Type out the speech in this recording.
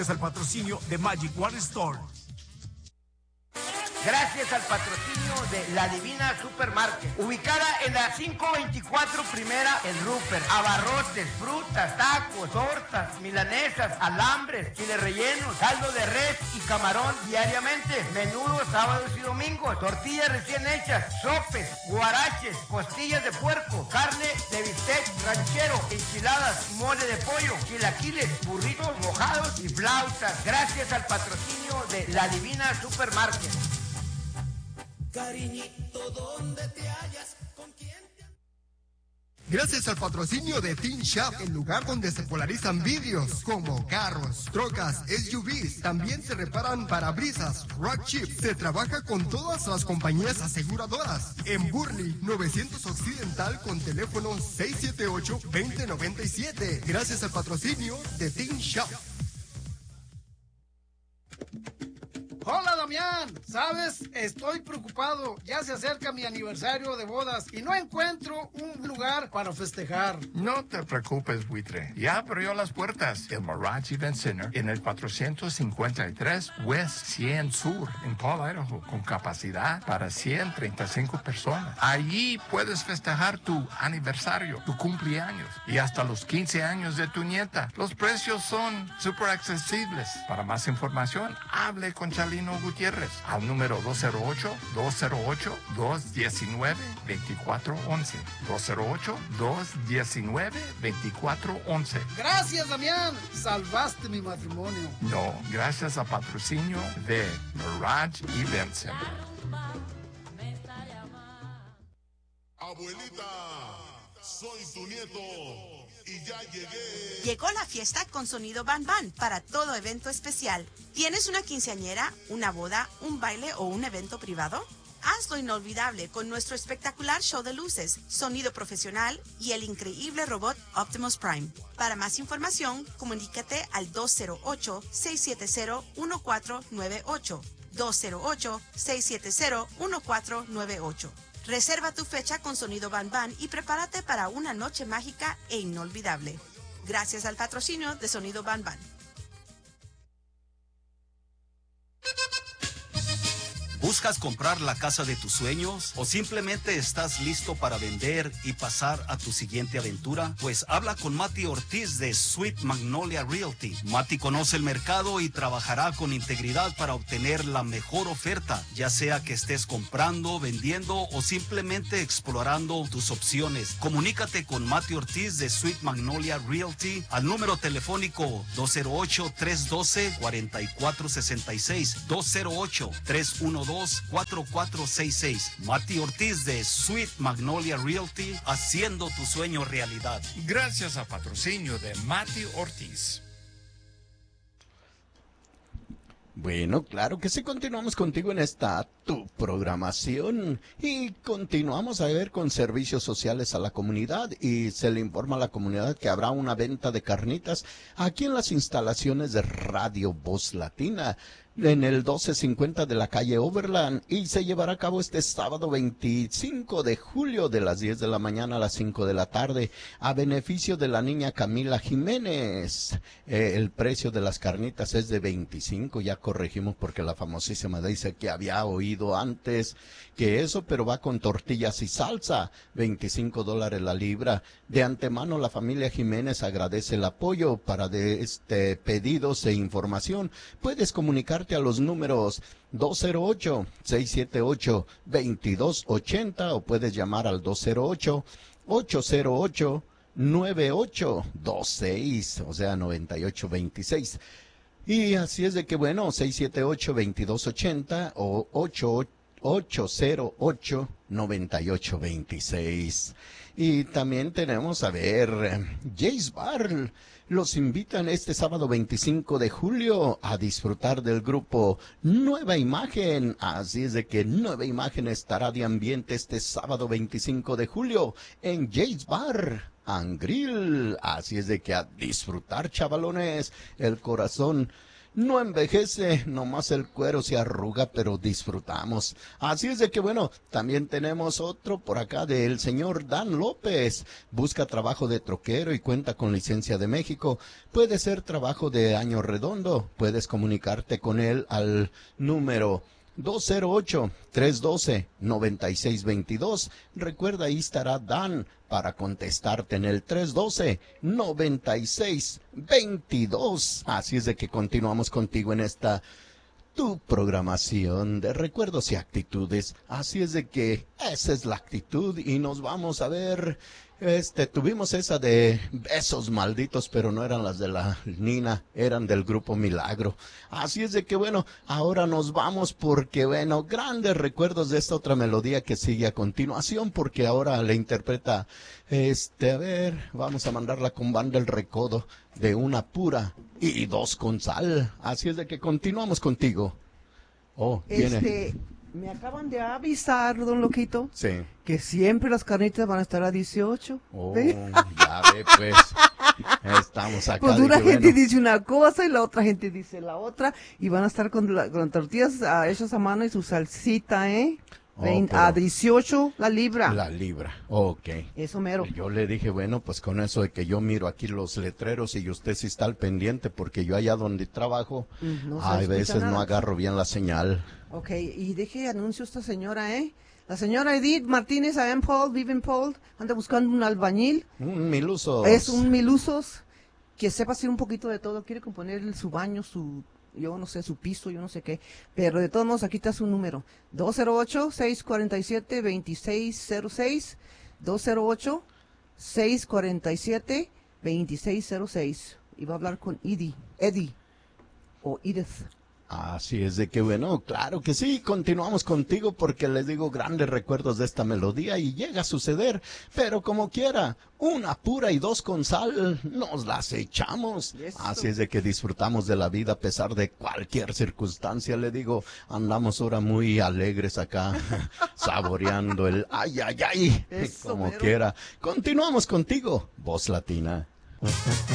al patrocinio de Magic One Store. Gracias al patrocinio de La Divina Supermarket, ubicada en la 524 Primera en Rupert. Abarrotes, frutas, tacos, tortas, milanesas, alambres, chile rellenos, caldo de res y camarón diariamente. Menudos sábados y domingos, tortillas recién hechas, sopes, guaraches, costillas de puerco, carne de bistec ranchero, enchiladas, mole de pollo, chilaquiles, burritos mojados y flautas. Gracias al patrocinio de La Divina Supermarket. Cariñito, ¿dónde te hallas? ¿Con quién te... Gracias al patrocinio de Teen Shop, el lugar donde se polarizan vidrios como carros, trocas, SUVs. También se reparan parabrisas, rock chips. Se trabaja con todas las compañías aseguradoras. En Burley, 900 Occidental con teléfono 678-2097. Gracias al patrocinio de Teen Shop. Hola, Damián. ¿Sabes? Estoy preocupado. Ya se acerca mi aniversario de bodas y no encuentro un lugar para festejar. No te preocupes, buitre. Ya abrió las puertas. El Mirage Event Center en el 453 West 100 Sur en Paul, Idaho, con capacidad para 135 personas. Allí puedes festejar tu aniversario, tu cumpleaños y hasta los 15 años de tu nieta. Los precios son súper accesibles. Para más información, hable con Chalino Gutiérrez al número 208-219-2411. 208-219-2411. Gracias, Damián. Salvaste mi matrimonio. No, gracias al patrocinio de Mirage Event Center. Abuelita, soy tu nieto y ya llegué. Llegó la fiesta con sonido Ban Ban para todo evento especial. ¿Tienes una quinceañera, una boda, un baile o un evento privado? Hazlo inolvidable con nuestro espectacular show de luces, sonido profesional y el increíble robot Optimus Prime. Para más información, comunícate al 208-670-1498. 208-670-1498. Reserva tu fecha con sonido Ban Ban y prepárate para una noche mágica e inolvidable. Gracias al patrocinio de Sonido Ban Ban. ¿Buscas comprar la casa de tus sueños o simplemente estás listo para vender y pasar a tu siguiente aventura? Pues habla con Mati Ortiz de Sweet Magnolia Realty. Mati conoce el mercado y trabajará con integridad para obtener la mejor oferta, ya sea que estés comprando, vendiendo o simplemente explorando tus opciones. Comunícate con Mati Ortiz de Sweet Magnolia Realty al número telefónico 208-312-4466, 208-312-4466. Mati Ortiz de Sweet Magnolia Realty, haciendo tu sueño realidad. Gracias al patrocinio de Mati Ortiz. Bueno, claro que sí, continuamos contigo en esta tu programación y continuamos a ver con servicios sociales a la comunidad y se le informa a la comunidad que habrá una venta de carnitas aquí en las instalaciones de Radio Voz Latina en el 1250 de la calle Overland y se llevará a cabo este sábado 25 de julio de las 10 de la mañana a las 5 de la tarde a beneficio de la niña Camila Jiménez. El precio de las carnitas es de 25, ya corregimos porque la famosísima dice que había oído antes que eso, pero va con tortillas y salsa, $25 la libra. De antemano la familia Jiménez agradece el apoyo. Para pedidos e información puedes comunicarte a los números 208-678-2280 o puedes llamar al 208-808-9826, o sea 9826. Y así es de que bueno, 678-2280 o 808-9826. Y también tenemos, a ver, Jay's Bar los invitan este sábado 25 de julio a disfrutar del grupo Nueva Imagen. Así es de que Nueva Imagen estará de ambiente este sábado 25 de julio en Jay's Bar and Grill. Así es de que a disfrutar, chavalones. El corazón no envejece, nomás el cuero se arruga, pero disfrutamos. Así es de que bueno, también tenemos otro por acá del señor Dan López. Busca trabajo de troquero y cuenta con licencia de México. Puede ser trabajo de año redondo. Puedes comunicarte con él al número 208-312-9622. Recuerda, ahí estará Dan para contestarte en el 312-9622. Así es de que continuamos contigo en esta tu programación de recuerdos y actitudes. Así es de que esa es la actitud y nos vamos a ver. Tuvimos esa de besos malditos, pero no eran las de la Nina, eran del grupo Milagro. Así es de que bueno, ahora nos vamos porque bueno, grandes recuerdos de esta otra melodía que sigue a continuación, porque ahora le interpreta, a ver, vamos a mandarla con Banda El Recodo, de una pura y dos con sal. Así es de que continuamos contigo. Oh, viene. Me acaban de avisar, don Loquito, sí, que siempre las carnitas van a estar a 18. Oh, ¿sí? Ya ve, pues, estamos acá. Pues una gente dice una cosa y la otra gente dice la otra, y van a estar con tortillas hechas a mano y su salsita, a 18 la libra. La libra, ok. Eso mero. Yo le dije, bueno, pues con eso de que yo miro aquí los letreros y usted sí está al pendiente, porque yo allá donde trabajo, a veces nada. No agarro bien la señal. Ok, y deje anuncio a esta señora, La señora Edith Martínez, vive en Paul, anda buscando un albañil. Un milusos. Es un milusos que sepa hacer un poquito de todo, quiere componer su baño, su piso, yo no sé qué, pero de todos modos aquí está su número, 208-647-2606, 208-647-2606, y va a hablar con Eddie, o Edith. Así es de que bueno, claro que sí, continuamos contigo porque les digo grandes recuerdos de esta melodía y llega a suceder, pero como quiera, una pura y dos con sal, nos las echamos. Eso. Así es de que disfrutamos de la vida a pesar de cualquier circunstancia, le digo, andamos ahora muy alegres acá, saboreando el ay, ay, ay, eso, como quiera. Continuamos contigo, Voz Latina.